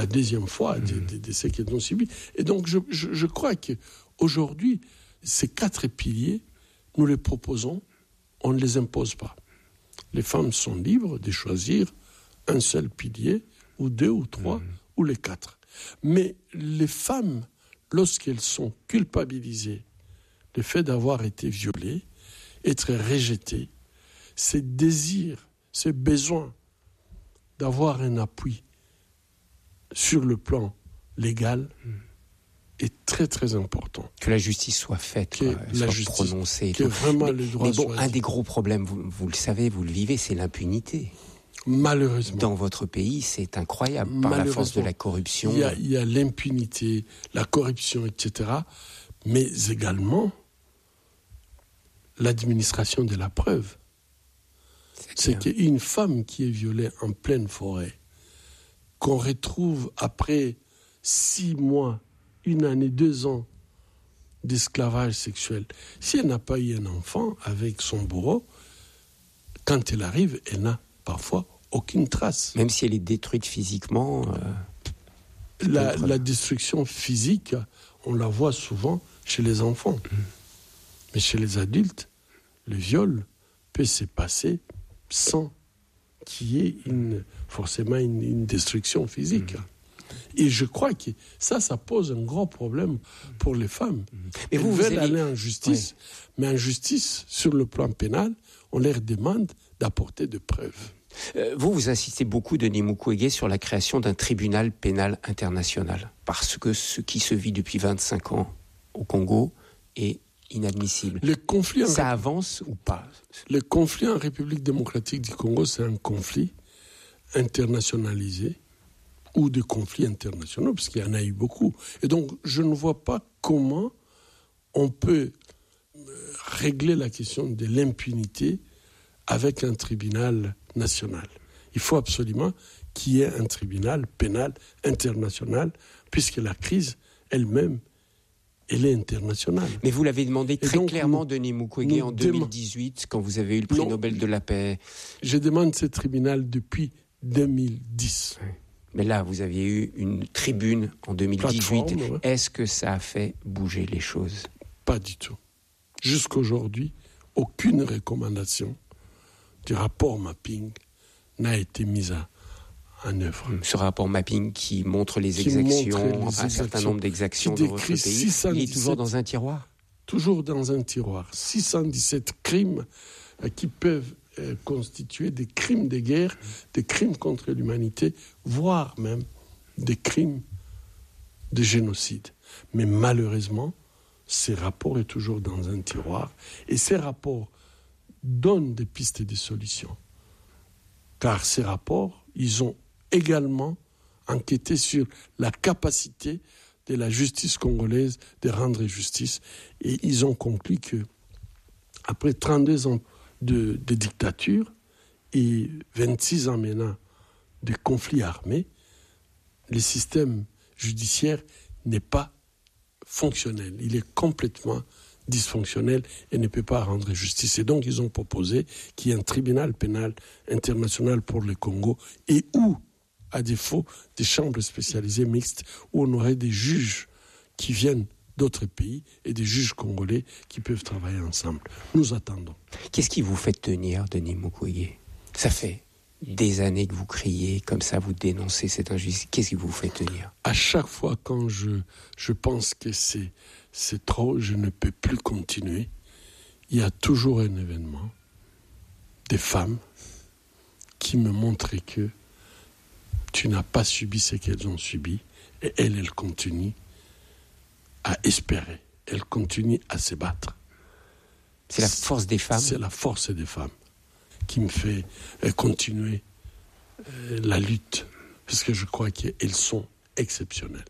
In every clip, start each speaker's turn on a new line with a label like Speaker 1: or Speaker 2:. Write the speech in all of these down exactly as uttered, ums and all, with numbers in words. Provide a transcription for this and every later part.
Speaker 1: deuxième fois de, de, de ce qu'elles ont subi. Et donc, je, je, je crois qu'aujourd'hui, ces quatre piliers, nous les proposons, on ne les impose pas. Les femmes sont libres de choisir un seul pilier, ou deux, ou trois, mmh. ou les quatre. Mais les femmes, lorsqu'elles sont culpabilisées, le fait d'avoir été violées, être rejetées, ces désirs, ces besoins d'avoir un appui sur le plan légal mmh. est très très important.
Speaker 2: Que la justice soit faite,
Speaker 1: que
Speaker 2: quoi,
Speaker 1: la
Speaker 2: soit
Speaker 1: justice,
Speaker 2: prononcée.
Speaker 1: Que vraiment
Speaker 2: mais,
Speaker 1: les droits
Speaker 2: mais bon,
Speaker 1: soient...
Speaker 2: un des gros problèmes, vous, vous le savez, vous le vivez, c'est l'impunité.
Speaker 1: Malheureusement.
Speaker 2: Dans votre pays, c'est incroyable, par la force de la corruption.
Speaker 1: Il y a, il y a l'impunité, la corruption, et cetera. Mais également l'administration de la preuve. C'est, c'est qu'une femme qui est violée en pleine forêt, qu'on retrouve après six mois, une année, deux ans d'esclavage sexuel, si elle n'a pas eu un enfant avec son bourreau, quand elle arrive, elle n'a parfois aucune trace.
Speaker 2: Même si elle est détruite physiquement. Euh,
Speaker 1: la, la destruction physique, on la voit souvent chez les enfants. Mmh. Mais chez les adultes, le viol peut se passer sans qu'il y ait une, forcément une, une destruction physique. Mmh. Et je crois que ça, ça pose un gros problème pour les femmes.
Speaker 2: Mais
Speaker 1: Elles
Speaker 2: vous,
Speaker 1: veulent
Speaker 2: vous allez...
Speaker 1: aller en justice, oui. mais en justice, sur le plan pénal, on leur demande d'apporter des preuves.
Speaker 2: Euh, vous, vous insistez beaucoup, Denis Mukwege, sur la création d'un tribunal pénal international. Parce que ce qui se vit depuis vingt-cinq ans au Congo est inadmissible.
Speaker 1: Le conflit
Speaker 2: Ça
Speaker 1: en...
Speaker 2: avance ou pas ?
Speaker 1: Le conflit en République démocratique du Congo, c'est un conflit internationalisé ou de conflits internationaux, parce qu'il y en a eu beaucoup. Et donc, je ne vois pas comment on peut régler la question de l'impunité avec un tribunal national. Il faut absolument qu'il y ait un tribunal pénal international, puisque la crise elle-même, elle est internationale.
Speaker 2: Mais vous l'avez demandé très
Speaker 1: donc,
Speaker 2: clairement,
Speaker 1: nous,
Speaker 2: Denis Mukwege, en deux mille dix-huit, quand vous avez eu le prix
Speaker 1: non,
Speaker 2: Nobel de la paix.
Speaker 1: Je demande ce tribunal depuis deux mille dix.
Speaker 2: Oui. Mais là, vous aviez eu une tribune en deux mille dix-huit.
Speaker 1: Ouais.
Speaker 2: Est-ce que ça a fait bouger les choses ?
Speaker 1: Pas du tout. Jusqu'aujourd'hui, aucune recommandation du rapport mapping n'a été mise en œuvre.
Speaker 2: Ce rapport mapping qui montre les
Speaker 1: qui
Speaker 2: exactions,
Speaker 1: montre les
Speaker 2: un
Speaker 1: exactions,
Speaker 2: certain nombre d'exactions dans votre pays,
Speaker 1: six cent dix-sept,
Speaker 2: il est toujours dans un tiroir ?
Speaker 1: Toujours dans un tiroir. six cent dix-sept crimes euh, qui peuvent euh, constituer des crimes de guerre, des crimes contre l'humanité, voire même des crimes de génocide. Mais malheureusement, ces rapports sont toujours dans un tiroir. Et ces rapports donnent des pistes de solutions. Car ces rapports, ils ont également enquêté sur la capacité de la justice congolaise de rendre justice. Et ils ont conclu que, après trente-deux ans de, de dictature et vingt-six ans maintenant de conflits armés, le système judiciaire n'est pas fonctionnel. Il est complètement dysfonctionnel et ne peut pas rendre justice. Et donc, ils ont proposé qu'il y ait un tribunal pénal international pour le Congo et où, à défaut, des chambres spécialisées mixtes où on aurait des juges qui viennent d'autres pays et des juges congolais qui peuvent travailler ensemble. Nous attendons.
Speaker 2: Qu'est-ce qui vous fait tenir, Denis Mukwege ? Ça fait des années que vous criez, comme ça, vous dénoncez cette injustice. Qu'est-ce qui vous fait tenir ?
Speaker 1: À chaque fois quand je, je pense que c'est, c'est trop, je ne peux plus continuer, il y a toujours un événement, des femmes qui me montrent que tu n'as pas subi ce qu'elles ont subi, et elles, elles continuent à espérer, elles continuent à se battre.
Speaker 2: C'est la force des femmes ?
Speaker 1: C'est la force des femmes qui me fait continuer la lutte, parce que je crois qu'elles sont exceptionnelles.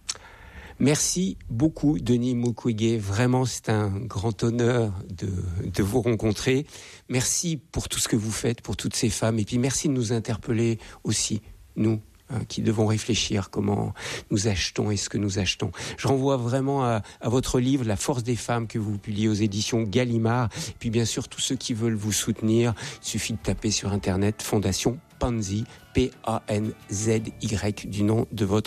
Speaker 2: Merci beaucoup, Denis Mukwege. Vraiment, c'est un grand honneur de, de vous rencontrer. Merci pour tout ce que vous faites, pour toutes ces femmes. Et puis, merci de nous interpeller aussi, nous, hein, qui devons réfléchir comment nous achetons et ce que nous achetons. Je renvoie vraiment à, à votre livre, La force des femmes, que vous publiez aux éditions Gallimard. Et puis, bien sûr, tous ceux qui veulent vous soutenir, il suffit de taper sur Internet Fondation Panzi, P A N Z Y, du nom de votre